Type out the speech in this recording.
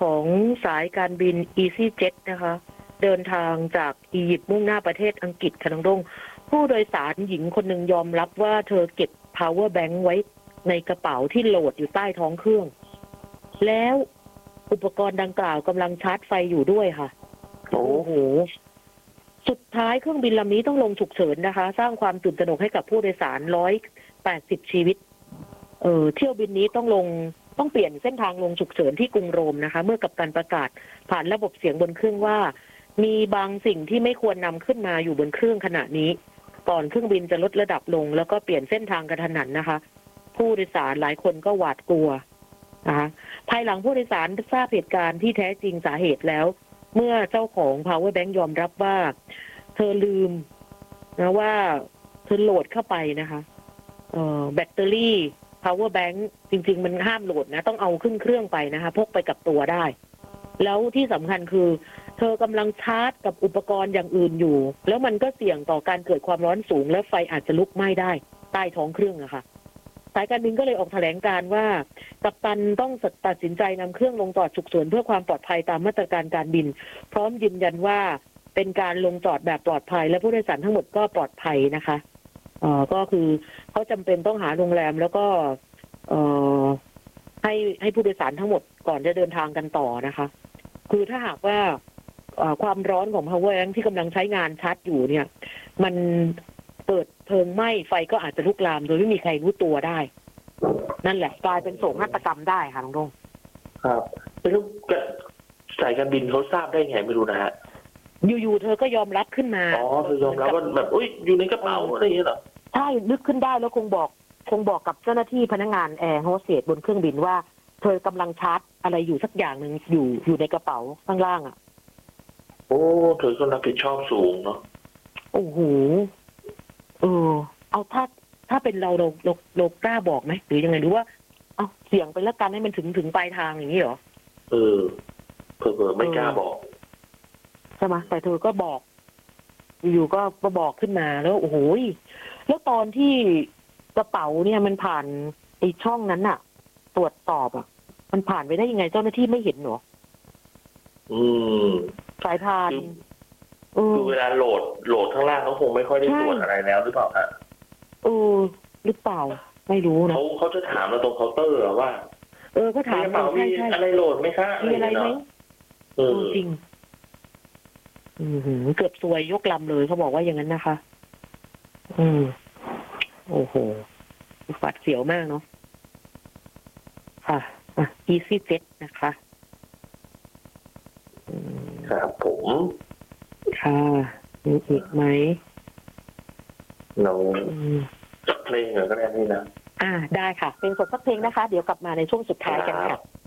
ของสายการบิน EasyJet นะคะเดินทางจากอียิปต์มุ่งหน้าประเทศอังกฤษค่ะน้องดงผู้โดยสารหญิงคนหนึ่งยอมรับว่าเธอเก็บ power bank ไว้ในกระเป๋าที่โหลดอยู่ใต้ท้องเครื่องแล้วอุปกรณ์ดังกล่าวกำลังชาร์จไฟอยู่ด้วยค่ะโอ้โหสุดท้ายเครื่องบินลำนี้ต้องลงฉุกเฉินนะคะสร้างความตื่นตระหนกให้กับผู้โดยสาร180ชีวิตเที่ยวบินนี้ต้องเปลี่ยนเส้นทางลงฉุกเฉินที่กรุงโรมนะคะเมื่อกัปตันประกาศผ่านระบบเสียงบนเครื่องว่ามีบางสิ่งที่ไม่ควรนำขึ้นมาอยู่บนเครื่องขณะนี้ก่อนเครื่องบินจะลดระดับลงแล้วก็เปลี่ยนเส้นทางกระทันหันนะคะผู้โดยสารหลายคนก็หวาดกลัวนะคะภายหลังผู้โดยสารทราบเหตุการณ์ที่แท้จริงสาเหตุแล้วเมื่อเจ้าของ power bank ยอมรับว่าเธอลืมนะว่าเธอโหลดเข้าไปนะคะแบตเตอรี่ power bank จริงๆมันห้ามโหลดนะต้องเอาขึ้นเครื่องไปนะคะพกไปกับตัวได้แล้วที่สำคัญคือเธอกำลังชาร์จกับอุปกรณ์อย่างอื่นอยู่แล้วมันก็เสี่ยงต่อการเกิดความร้อนสูงและไฟอาจจะลุกไหม้ได้ใต้ท้องเครื่องอะค่ะสายการบินก็เลยออกแถลงการว่ากัปตันต้องตัดสินใจนำเครื่องลงจอดฉุกเฉินเพื่อความปลอดภัยตามมาตรการการบินพร้อมยืนยันว่าเป็นการลงจอดแบบปลอดภัยและผู้โดยสารทั้งหมดก็ปลอดภัยนะคะก็คือเขาจำเป็นต้องหาโรงแรมแล้วก็ให้ผู้โดยสารทั้งหมดก่อนจะเดินทางกันต่อนะคะคือถ้าหากว่าความร้อนของ power bank ที่กำลังใช้งานชาร์จอยู่เนี่ยมันเปิดเพลิงไหม้ไฟก็อาจจะลุกลามโดยไม่มีใครรู้ตัวได้นั่นแหละกลายเป็นโศกนาฏกรรมได้ค่ะน้องดงครับแล้วสายการบินเขาทราบได้ไงไม่รู้นะฮะอยู่ๆเธอก็ยอมรับขึ้นมาเธอยอมรับว่าแบบอุ้ยอยู่ในกระเป๋าอะไรอย่างเงี้ยเหรอใช่นึกขึ้นได้แล้วคงบอกกับเจ้าหน้าที่พนักงานแอร์โฮสเตสบนเครื่องบินว่าเธอกำลังชาร์จอะไรอยู่สักอย่างหนึ่งอยู่ในกระเป๋าข้างล่างอ่ะโอ้เธอก็รับผิดชอบสูงเนาะโอ้โหเอาถ้าเป็นเรากล้าบอกไหมหรือยังไงหรือว่าเอาเสี่ยงไปแล้วกันให้มันถึงปลายทางอย่างนี้เหรอเผลอไม่กล้าบอกใช่ไหมแต่เธอก็บอกอยู่ก็บอกขึ้นมาแล้วโอ้โหแล้วตอนที่กระเป๋าเนี่ยมันผ่านไอ้ช่องนั้นอะตรวจสอบอะมันผ่านไปได้ยังไงเจ้าหน้าที่ไม่เห็นหรอสายพานคือเวลาโหลดข้างล่างเขาคงไม่ค่อยได้ตรวจอะไรแล้วหรือเปล่าฮะหรือเปล่าไม่รู้นะเขาจะถามเราตรงเคาน์เตอร์ว่าก็ถามเรามีอะไรโหลดไหมคะมีอะไรไหมจริงเกือบซวยยกลำเลยเขาบอกว่าอย่างนั้นนะคะโอ้โหฝัดเสียวมากเนาะค่ะEasyJet นะคะครับผมค่ะมีอีกไหมเราสักเพลงก็ได้นี่นะได้ค่ะเพลงสดสักเพลงนะคะเดี๋ยวกลับมาในช่วงสุดท้ายกันค่ะ